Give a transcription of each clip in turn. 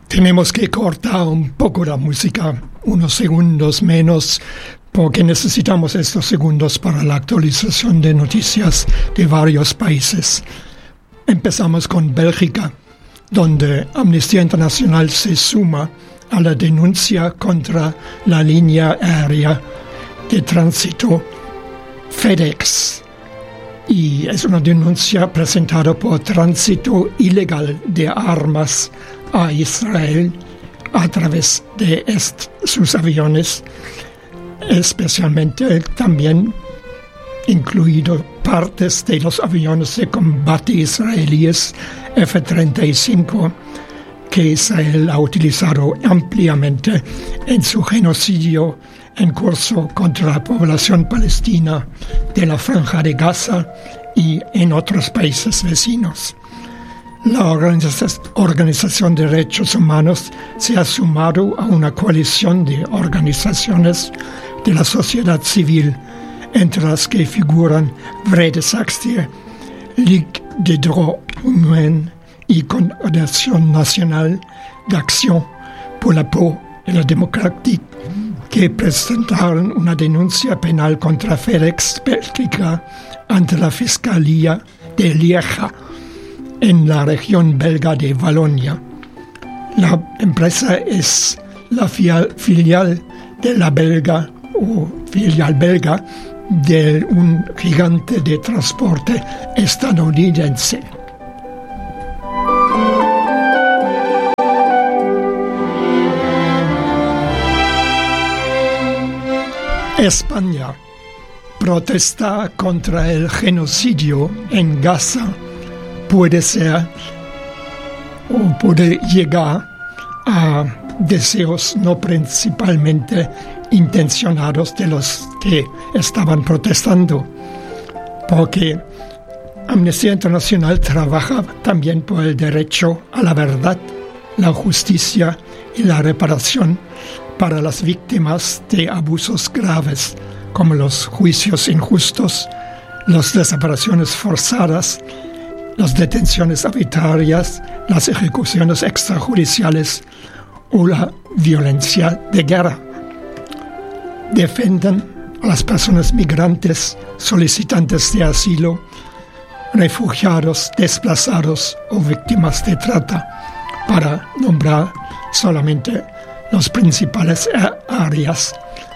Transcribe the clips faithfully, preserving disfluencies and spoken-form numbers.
Tenemos que cortar un poco la música, unos segundos menos, porque necesitamos estos segundos para la actualización de noticias de varios países. Empezamos con Bélgica, donde Amnistía Internacional se suma a la denuncia contra la línea aérea de tránsito FedEx. Y es una denuncia presentada por tránsito ilegal de armas a Israel a través de est- sus aviones, especialmente también incluido partes de los aviones de combate israelíes F treinta y cinco que Israel ha utilizado ampliamente en su genocidio en curso contra la población palestina de la Franja de Gaza y en otros países vecinos. La Organización de Derechos Humanos se ha sumado a una coalición de organizaciones de la sociedad civil, entre las que figuran Vrede Saxtie, Ligue des Droits Humains y Coordinación Nacional de Acción por la Paz y la Democracia, que presentaron una denuncia penal contra FedEx Bélgica ante la Fiscalía de Lieja, en la región belga de Valonia. La empresa es la filial de la belga o filial belga de un gigante de transporte estadounidense. España protesta contra el genocidio en Gaza. Puede ser o puede llegar a deseos no principalmente intencionados de los que estaban protestando, porque Amnistía Internacional trabaja también por el derecho a la verdad, la justicia y la reparación para las víctimas de abusos graves, como los juicios injustos, las desapariciones forzadas, las detenciones arbitrarias, las ejecuciones extrajudiciales o la violencia de guerra. Defienden a las personas migrantes, solicitantes de asilo, refugiados, desplazados o víctimas de trata, para nombrar solamente las principales áreas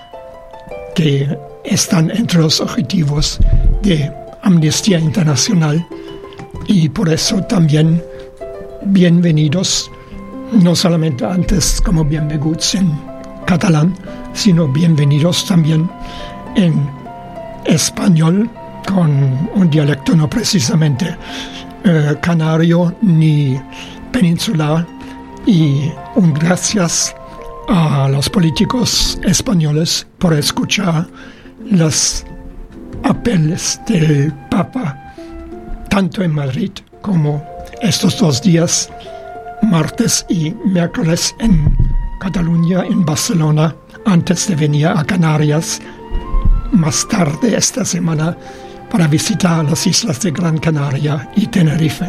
que están entre los objetivos de Amnistía Internacional. Y por eso también bienvenidos, no solamente antes como bienvenidos en catalán, sino bienvenidos también en español, con un dialecto no precisamente eh, canario ni peninsular. Y un gracias a los políticos españoles por escuchar los apeles del Papa, tanto en Madrid como estos dos días, martes y miércoles en Cataluña, en Barcelona, antes de venir a Canarias más tarde esta semana para visitar las islas de Gran Canaria y Tenerife.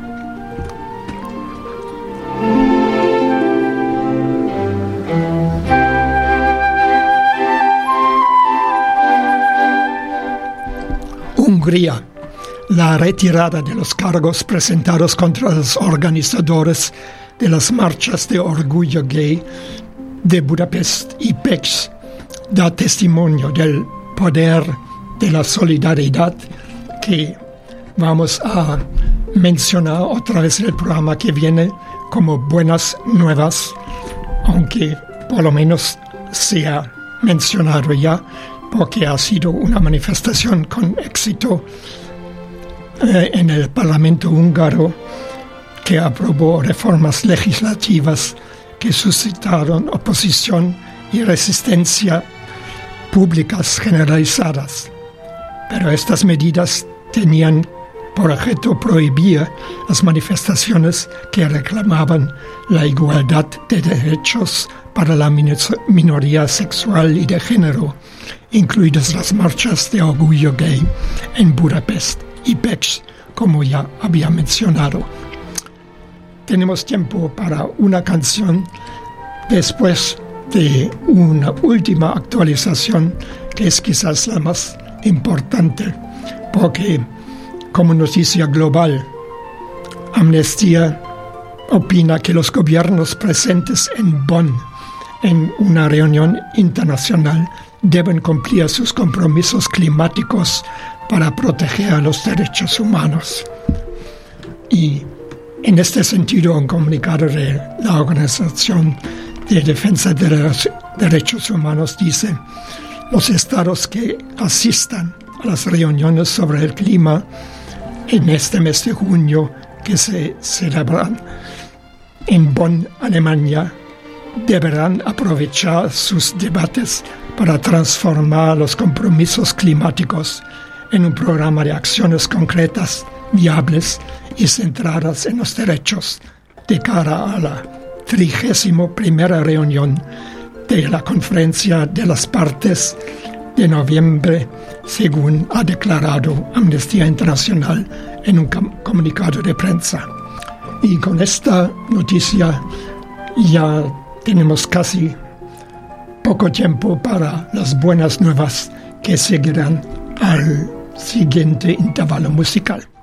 Hungría. La retirada de los cargos presentados contra los organizadores de las marchas de orgullo gay de Budapest y Pécs da testimonio del poder de la solidaridad que vamos a mencionar otra vez en el programa que viene como buenas nuevas, aunque por lo menos sea mencionado ya, porque ha sido una manifestación con éxito eh, en el Parlamento húngaro, que aprobó reformas legislativas que suscitaron oposición y resistencia públicas generalizadas. Pero estas medidas tenían por objeto prohibir las manifestaciones que reclamaban la igualdad de derechos para la minoría sexual y de género, incluidas las marchas de orgullo gay en Budapest y Pécs, como ya había mencionado. tenemos tiempo para una canción después de una última actualización que es quizás la más importante, porque como noticia global, Amnistía opina que los gobiernos presentes en Bonn en una reunión internacional deben cumplir sus compromisos climáticos para proteger a los derechos humanos. Y en este sentido, un comunicado de la Organización de Defensa de los Derechos Humanos dice: los estados que asistan a las reuniones sobre el clima en este mes de junio que se celebran en Bonn, Alemania, deberán aprovechar sus debates para transformar los compromisos climáticos en un programa de acciones concretas, viables y centradas en los derechos de cara a la trigésima primera reunión de la Conferencia de las Partes de noviembre, según ha declarado Amnistía Internacional en un com- comunicado de prensa. Y con esta noticia ya tenemos casi poco tiempo para las buenas nuevas que seguirán al siguiente intervalo musical.